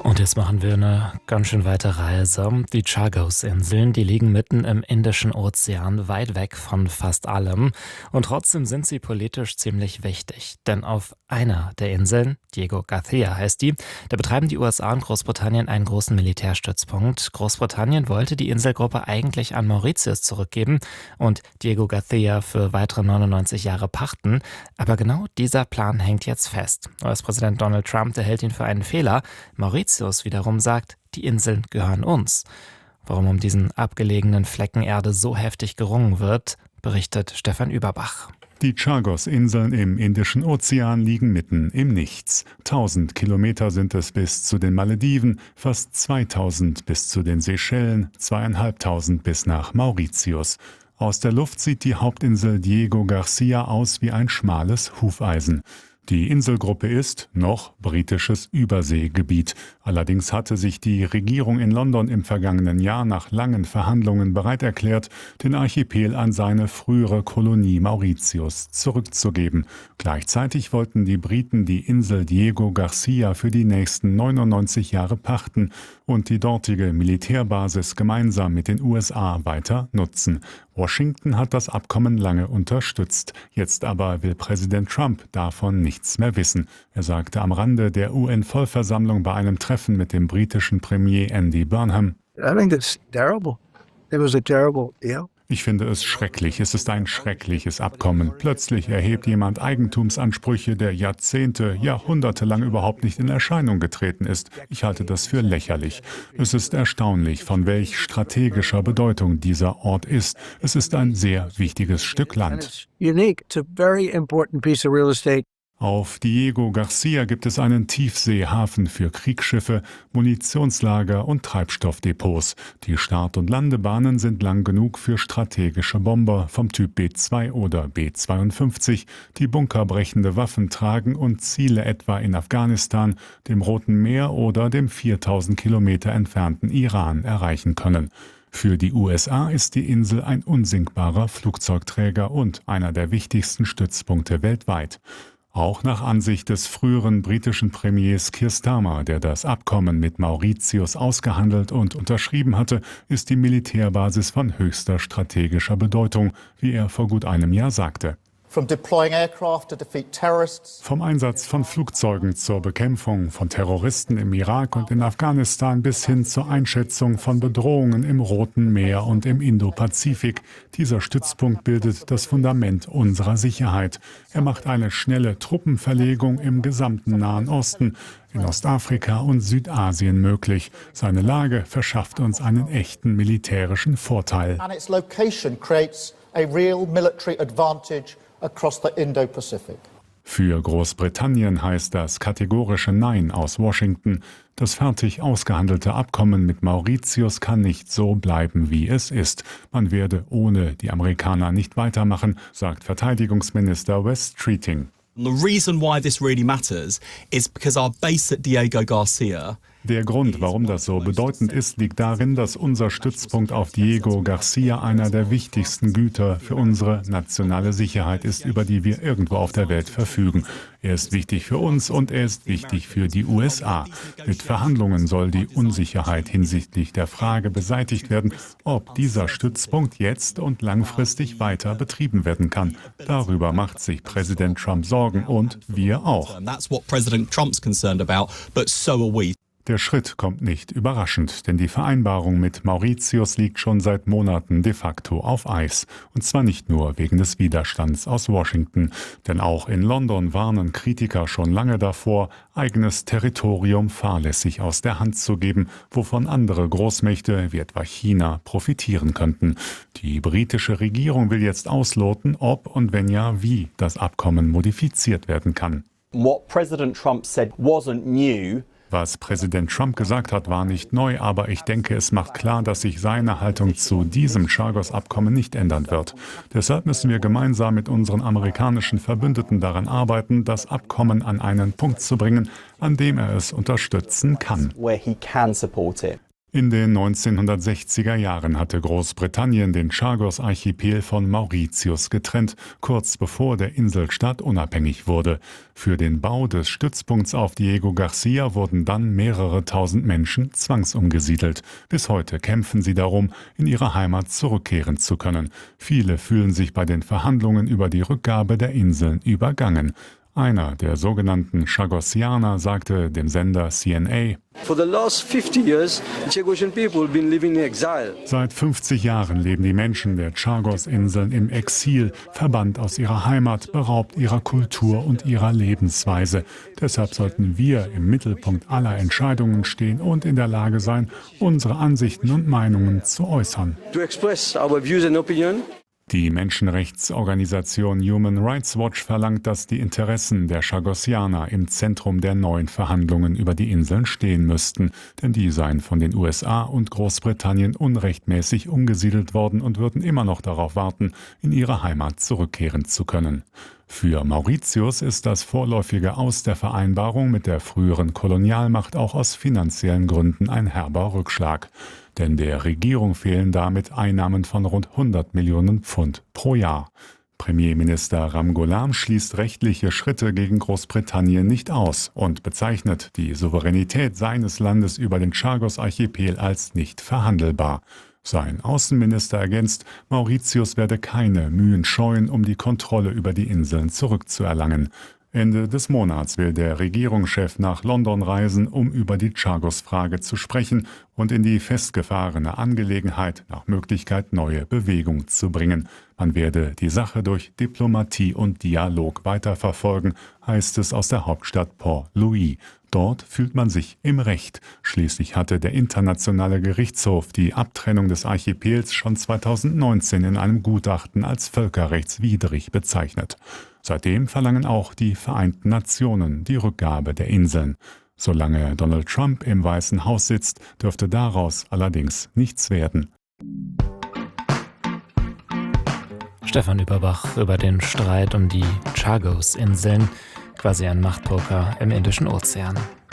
Und jetzt machen wir eine ganz schön weite Reise. Die Chagos-Inseln, die liegen mitten im Indischen Ozean, weit weg von fast allem. Und trotzdem sind sie politisch ziemlich wichtig. Denn auf einer der Inseln, Diego Garcia heißt die, da betreiben die USA und Großbritannien einen großen Militärstützpunkt. Großbritannien wollte die Inselgruppe eigentlich an Mauritius zurückgeben und Diego Garcia für weitere 99 Jahre pachten. Aber genau dieser Plan hängt jetzt fest. US-Präsident Donald Trump, der hält ihn für einen Fehler. Mauritius wiederum sagt, die Inseln gehören uns. Warum um diesen abgelegenen Flecken Erde so heftig gerungen wird, berichtet Stefan Überbach. Die Chagos-Inseln im Indischen Ozean liegen mitten im Nichts. 1000 Kilometer sind es bis zu den Malediven, fast 2000 bis zu den Seychellen, 2500 bis nach Mauritius. Aus der Luft sieht die Hauptinsel Diego Garcia aus wie ein schmales Hufeisen. Die Inselgruppe ist noch britisches Überseegebiet. Allerdings hatte sich die Regierung in London im vergangenen Jahr nach langen Verhandlungen bereit erklärt, den Archipel an seine frühere Kolonie Mauritius zurückzugeben. Gleichzeitig wollten die Briten die Insel Diego Garcia für die nächsten 99 Jahre pachten und die dortige Militärbasis gemeinsam mit den USA weiter nutzen. Washington hat das Abkommen lange unterstützt. Jetzt aber will Präsident Trump davon nichts mehr wissen. Er sagte am Rande der UN-Vollversammlung bei einem Treffen mit dem britischen Premier Andy Burnham: I think it's terrible. It was a terrible deal. Ich finde es schrecklich. Es ist ein schreckliches Abkommen. Plötzlich erhebt jemand Eigentumsansprüche, der Jahrzehnte, Jahrhunderte lang überhaupt nicht in Erscheinung getreten ist. Ich halte das für lächerlich. Es ist erstaunlich, von welch strategischer Bedeutung dieser Ort ist. Es ist ein sehr wichtiges Stück Land. Unique. It's a very important piece of real estate. Auf Diego Garcia gibt es einen Tiefseehafen für Kriegsschiffe, Munitionslager und Treibstoffdepots. Die Start- und Landebahnen sind lang genug für strategische Bomber vom Typ B-2 oder B-52, die bunkerbrechende Waffen tragen und Ziele etwa in Afghanistan, dem Roten Meer oder dem 4000 Kilometer entfernten Iran erreichen können. Für die USA ist die Insel ein unsinkbarer Flugzeugträger und einer der wichtigsten Stützpunkte weltweit. Auch nach Ansicht des früheren britischen Premiers Keir Starmer, der das Abkommen mit Mauritius ausgehandelt und unterschrieben hatte, ist die Militärbasis von höchster strategischer Bedeutung, wie er vor gut einem Jahr sagte. Vom Einsatz von Flugzeugen zur Bekämpfung von Terroristen im Irak und in Afghanistan bis hin zur Einschätzung von Bedrohungen im Roten Meer und im Indopazifik. Dieser Stützpunkt bildet das Fundament unserer Sicherheit. Er macht eine schnelle Truppenverlegung im gesamten Nahen Osten, in Ostafrika und Südasien möglich. Seine Lage verschafft uns einen echten militärischen Vorteil. Für Großbritannien heißt das kategorische Nein aus Washington. Das fertig ausgehandelte Abkommen mit Mauritius kann nicht so bleiben, wie es ist. Man werde ohne die Amerikaner nicht weitermachen, sagt Verteidigungsminister Wes Streeting. The reason why this really matters is because our base at Diego Garcia. Der Grund, warum das so bedeutend ist, liegt darin, dass unser Stützpunkt auf Diego Garcia einer der wichtigsten Güter für unsere nationale Sicherheit ist, über die wir irgendwo auf der Welt verfügen. Er ist wichtig für uns und er ist wichtig für die USA. Mit Verhandlungen soll die Unsicherheit hinsichtlich der Frage beseitigt werden, ob dieser Stützpunkt jetzt und langfristig weiter betrieben werden kann. Darüber macht sich Präsident Trump Sorgen und wir auch. Der Schritt kommt nicht überraschend, denn die Vereinbarung mit Mauritius liegt schon seit Monaten de facto auf Eis. Und zwar nicht nur wegen des Widerstands aus Washington, denn auch in London warnen Kritiker schon lange davor, eigenes Territorium fahrlässig aus der Hand zu geben, wovon andere Großmächte wie etwa China profitieren könnten. Die britische Regierung will jetzt ausloten, ob und wenn ja, wie das Abkommen modifiziert werden kann. What President Trump said wasn't new. Was Präsident Trump gesagt hat, war nicht neu, aber ich denke, es macht klar, dass sich seine Haltung zu diesem Chagos-Abkommen nicht ändern wird. Deshalb müssen wir gemeinsam mit unseren amerikanischen Verbündeten daran arbeiten, das Abkommen an einen Punkt zu bringen, an dem er es unterstützen kann. In den 1960er Jahren hatte Großbritannien den Chagos-Archipel von Mauritius getrennt, kurz bevor der Inselstaat unabhängig wurde. Für den Bau des Stützpunkts auf Diego Garcia wurden dann mehrere tausend Menschen zwangsumgesiedelt. Bis heute kämpfen sie darum, in ihre Heimat zurückkehren zu können. Viele fühlen sich bei den Verhandlungen über die Rückgabe der Inseln übergangen. Einer der sogenannten Chagosianer sagte dem Sender CNA: Seit 50 Jahren leben die Menschen der Chagos-Inseln im Exil, verbannt aus ihrer Heimat, beraubt ihrer Kultur und ihrer Lebensweise. Deshalb sollten wir im Mittelpunkt aller Entscheidungen stehen und in der Lage sein, unsere Ansichten und Meinungen zu äußern. Die Menschenrechtsorganisation Human Rights Watch verlangt, dass die Interessen der Chagosianer im Zentrum der neuen Verhandlungen über die Inseln stehen müssten, denn die seien von den USA und Großbritannien unrechtmäßig umgesiedelt worden und würden immer noch darauf warten, in ihre Heimat zurückkehren zu können. Für Mauritius ist das vorläufige Aus der Vereinbarung mit der früheren Kolonialmacht auch aus finanziellen Gründen ein herber Rückschlag. Denn der Regierung fehlen damit Einnahmen von rund 100 Millionen Pfund pro Jahr. Premierminister Ramgoolam schließt rechtliche Schritte gegen Großbritannien nicht aus und bezeichnet die Souveränität seines Landes über den Chagos-Archipel als nicht verhandelbar. Sein Außenminister ergänzt, Mauritius werde keine Mühen scheuen, um die Kontrolle über die Inseln zurückzuerlangen. Ende des Monats will der Regierungschef nach London reisen, um über die Chagos-Frage zu sprechen und in die festgefahrene Angelegenheit nach Möglichkeit neue Bewegung zu bringen. Man werde die Sache durch Diplomatie und Dialog weiterverfolgen, heißt es aus der Hauptstadt Port-Louis. Dort fühlt man sich im Recht. Schließlich hatte der Internationale Gerichtshof die Abtrennung des Archipels schon 2019 in einem Gutachten als völkerrechtswidrig bezeichnet. Seitdem verlangen auch die Vereinten Nationen die Rückgabe der Inseln. Solange Donald Trump im Weißen Haus sitzt, dürfte daraus allerdings nichts werden. Stefan Überbach über den Streit um die Chagos-Inseln, quasi ein Machtpoker im Indischen Ozean.